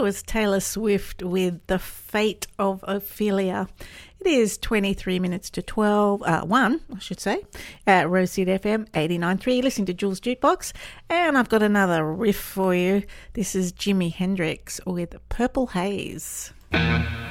That was Taylor Swift with The Fate of Ophelia. It is 23 minutes to 1, I should say, at Rosewood FM 89.3. Listening to Jules Jukebox, and I've got another riff for you. This is Jimi Hendrix with Purple Haze.